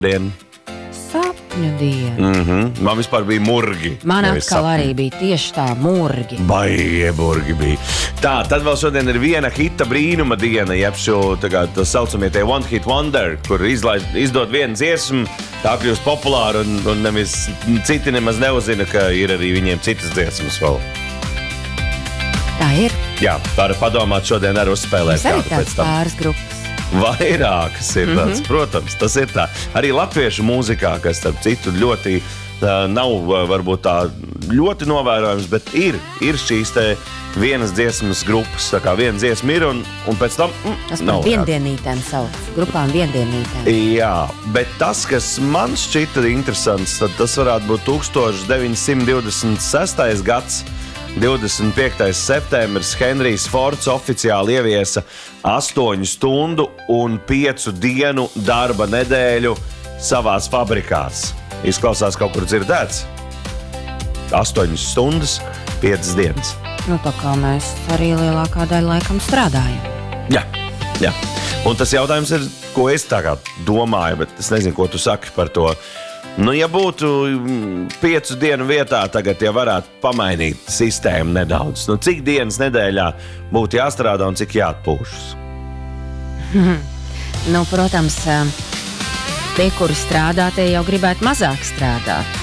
diena. Sapņu diena. Man vispār bija murgi. Man atkal arī bija tieši tā, murgi. Baigie murgi bija. Tā, tad vēl šodien ir viena hita brīnuma diena, jeb šo, tā saucamie tie One Hit Wonder, kur izdod vienu dziesmu, tā kļūst populāra un nevis citi nemaz neuzina, ka ir arī viņiem citas dziesmas vēl. Tā ir. Jā, var padomāt šodien arī uzspēlēt kādu pēc tam. Pāris grupas. Vairākas ir tāds, protams, tas ir tā. Arī latviešu mūzikā, kas starp citu ļoti nav varbūt tā ļoti novērojams, bet ir šīs te vienas dziesmas grupas, tā kā viena dziesma ir un pēc tam tas par viendienītēm sauc, grupām viendienītēm. Jā, bet tas, kas man šķita interesants, tad tas varētu būt 1926. gads, 25. septembris, Henrijs Fords oficiāli ieviesa 8 stundu un 5 dienu darba nedēļu savās fabrikās. Izklausās kaut kur dzirdēts? 8 stundas, 5 dienas. Nu, tā kā mēs arī lielākā daļa laikam strādājam. Jā. Un tas jautājums ir, ko es tā kā domāju, bet es nezinu, ko tu saki par to. Nu, ja būtu 5 dienu vietā, tagad ja varētu pamainīt sistēmu nedaudz. Nu, cik dienas nedēļā būtu jāstrādā un cik jāatpūšas? Nu, protams, tie, kuri strādā, tie jau gribētu mazāk strādāt.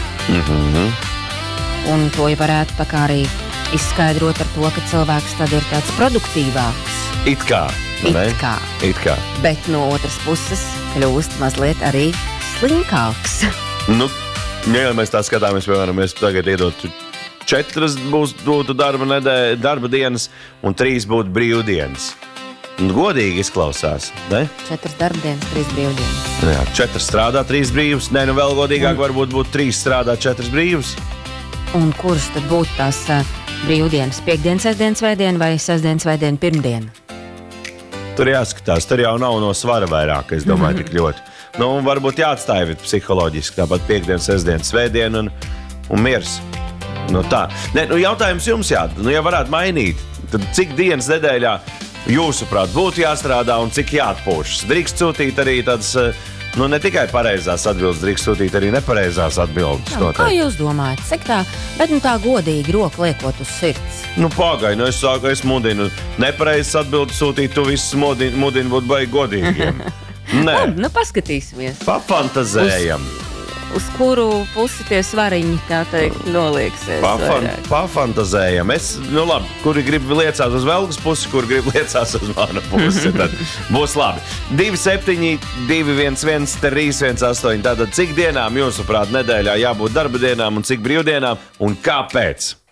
Un to jau varētu tā kā arī izskaidrot ar to, ka cilvēks tad ir tāds produktīvāks. It kā. Bet no otras puses kļūst mazliet arī slinkāks. Nu, ja mēs tā skatāmies, piemēram, mēs tagad iedotu 4 būtu darba dienas un 3 būtu brīvdienas. Un godīgi izklausās, ne? 4 darbdienas, 3 brīvdienas. Jā, 4 strādā, 3 brīvas. Nē, nu vēl godīgāk varbūt būtu 3 strādā, 4 brīvas. Un kuras tad būtu tās brīvdienas? Piektdienas, sestdienas, svētdiena vai sestdienas, svētdiena, pirmdiena? Tur jāskatās, tur jau nav no svara vairāk, es domāju, tik ļoti. Nu, varbūt jāatstāja psiholoģiski, tāpat piekdienas, sestdienas, svētdiena un miers. Nu, tā. Ne, nu, jautājums jums nu, ja varētu mainīt, tad cik dienas nedēļā jūsuprāt būtu jāstrādā un cik jāatpūšas? Drīkst sūtīt arī tādas, nu, ne tikai pareizās atbildes, drīkst sūtīt arī nepareizās atbildes. Jā, kā jūs domājat? Cik tā, bet nu tā godīgi roku liekot uz sirds. Nu, pagaid, nu es mudinu nepareizas atbildes sūtīt, tu visus mudinu būt baigi godīgiem. Nē. Nu, paskatīsimies. Pafantazējam. Uz kuru pusi tie svariņi, tā teikt, nolieksies. Pafantazējam. Nu labi, kuri grib liecās uz Velgas pusi, kuri grib liecās uz mana pusi, tad būs labi. 27, 211, 318. Tātad cik dienām jūsuprāt nedēļā jābūt darba dienām un cik brīvdienām un kāpēc?